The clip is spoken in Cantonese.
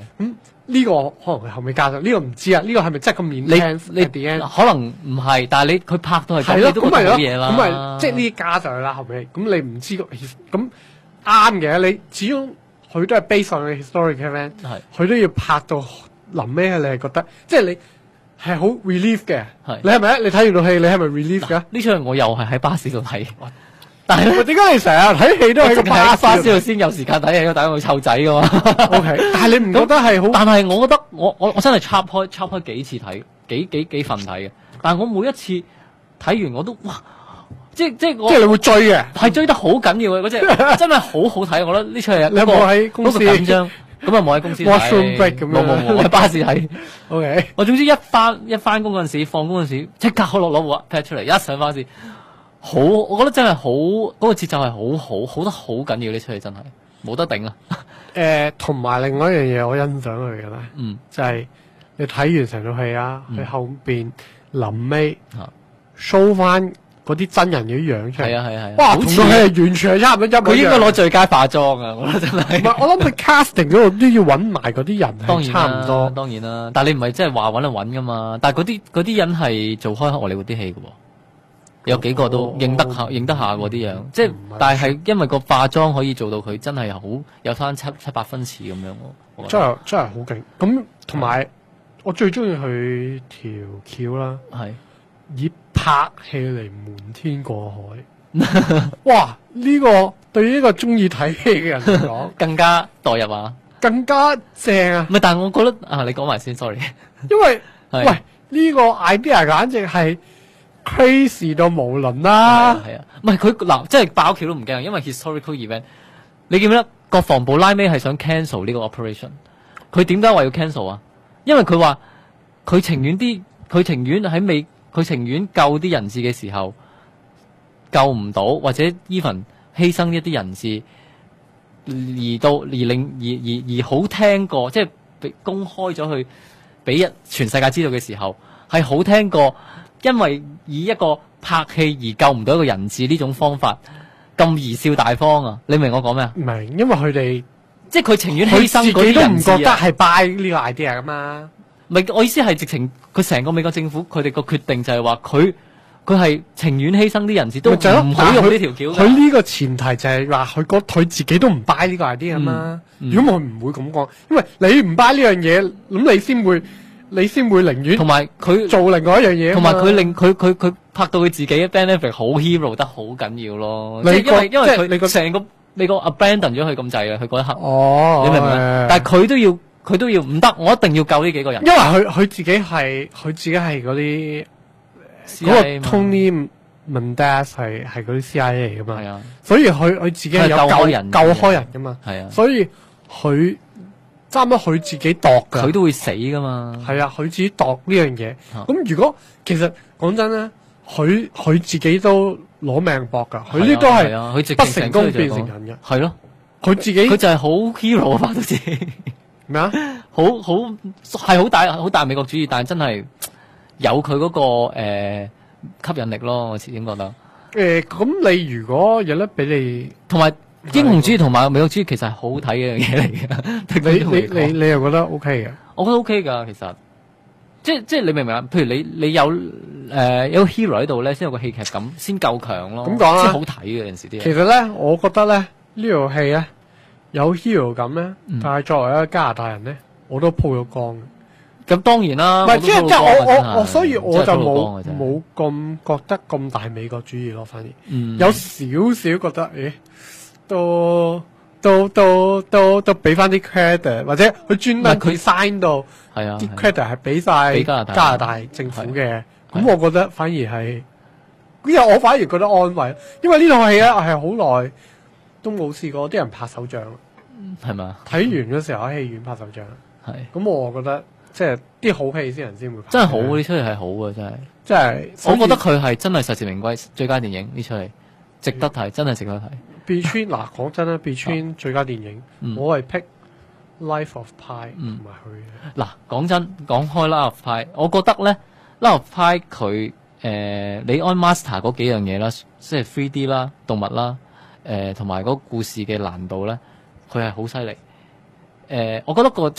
咁呢個可能佢後尾加咗，呢個唔知啊，呢個係咪真係咁面你可能唔係，但係佢拍到係咁，你都覺得好嘢啦。 咁咪即係呢啲加上去啦，後尾咁你唔知咁啱嘅，你始終佢都係 based on 嘅 historic event， 佢都要拍到臨尾，你係覺得即係你係好 relief 嘅。你係咪？你睇完套戲，你係咪 relief 㗎？ 呢出我又係喺巴士度睇。但係點解你成日睇戲都喺個巴士度先有時間睇戲？打緊去湊仔噶嘛。 OK， 但係你唔覺得係好？ 但係我覺得我真係插開幾次睇，幾份睇嘅。但係我每一次睇完我都哇，即係你會追嘅， 係追得好緊要嘅嗰隻，真係好好睇。我覺得呢出戲你有冇喺公司緊張？咁啊冇喺公司睇。 Washroom break 咁樣。 冇，我喺巴士睇。 OK， 我總之一翻工嗰陣時，放工嗰陣時，即刻攞部 pad 出嚟，一上巴士。好，我覺得真係好，嗰個節奏係好得好緊要，呢出戲真係冇得頂啊！ 同埋另外一樣嘢我欣賞佢嘅咧，就係你睇完成套戲啊，佢後邊臨尾 show 翻嗰啲真人嘅樣出嚟， 係啊， 哇，同套戲係完全係差唔多一模一樣。 佢應該攞最佳化妝啊！我覺得真係。唔係， 我諗佢 casting 嗰度都要揾埋嗰啲人係差唔多。 當然啦，但係你唔係即係話揾就揾噶嘛？但係嗰啲人係做開荷里活啲戲嘅喎。有幾個都認得下嗰啲樣，即係但係因為個化妝可以做到佢真係好有翻七八分似咁樣咯。 真係好勁！咁同埋我最中意佢條橋啦，係以拍戲嚟瞞天過海。哇！呢個對於呢個中意睇戲嘅人嚟講， 更加代入啊， 更加正啊！ 唔係，但係我覺得啊，你講埋先 ，sorry。 因為喂呢個 idea 簡直係〜crazy 到無倫啦， 係啊，唔係佢嗱，即係爆橋都唔驚，因為 historical event， 你記唔記得國防部拉尾係想 cancel 呢個 operation？ 佢點解話要 cancel 啊？因為佢話佢情願救啲人質嘅時候救唔到，或者 even 犧牲一啲人質，而好聽過，即係被公開咗去俾全世界知道嘅時候，係好聽過。因為以一個拍戲而救唔到一個人質呢種方法咁貽笑大方啊！你明我講咩啊？ 唔明，因為佢哋即係佢情願犧牲嗰啲人質啊！佢自己都唔覺得係 buy 呢個 idea 噶嘛？ 唔係，我意思係直情佢成個美國政府佢哋個決定就係話佢係情願犧牲啲人質都唔好用呢條橋。 佢呢個前提就係話佢自己都唔 buy 呢個 idea 啊嘛。如果佢唔會咁講，因為你唔 buy 呢樣嘢，咁你先會寧願同埋佢做另外一樣嘢， 同埋佢令佢拍到佢自己嘅 benefit 好 hero 得好緊要咯。因為佢成個你個 abandon 咗佢咁滯啊，佢嗰一刻。 哦， 你明唔明？但係佢都要唔得，我一定要救呢幾個人。 因為佢自己係嗰啲嗰個 Tony Mendez 係嗰啲 CIA 嚟噶嘛。係啊，所以佢自己係有救開人噶嘛。係啊，所以佢。差唔多佢自己度㗎， 佢都會死噶嘛。 係啊，佢自己度呢樣嘢。咁如果其實講真咧，佢自己都攞命搏㗎。佢呢都係不成功變成人嘅。係咯，佢自己佢就係好 hero 啊，拍到自己咩啊？ 係好大美國主義，但係真係有佢嗰個吸引力咯。我始終覺得。 咁你如果有得俾你同埋。英雄主義同埋美國主義其實係好睇嘅樣嘢嚟嘅。 你又覺得 OK 嘅？ 我覺得 OK 噶，其實即係你明唔明啊？譬如你有有 hero 喺度咧，先有個戲劇感，先夠強咯。 咁講啦， 先好睇嘅有陣時啲嘢。 其實咧，我覺得咧呢套戲咧有 hero 感咧，但係作為一個加拿大人咧，我都鋪咗光嘅。 咁當然啦， 唔係即係我所以我就冇咁覺得咁大美國主義咯，反而有少少覺得都俾翻啲 credit， 或者佢專登佢 sign 到啲 credit 係俾晒加拿大政府嘅，咁我覺得反而係，因為我反而覺得安慰，因為呢套戲咧係好耐都冇試過啲人拍手掌， 係嘛？ 睇完嗰時候喺戲院拍手掌，係，咁我覺得即係啲好戲先人先會拍， 真係好，呢出戲係好嘅，真係， 即係， 我覺得佢係真係實至名歸最佳電影呢出戲，值得睇，真係值得睇。 Between 嗱講真啦 ，Between 最佳電影，我係 pick Life of Pi 同埋佢。 嗱講真，講開 Life of Pi，我覺得咧 Life of Pi 佢李安 master 嗰幾樣嘢啦，即係 3D 啦、動物啦，同埋嗰個故事嘅難度咧，佢係好犀利。我覺得個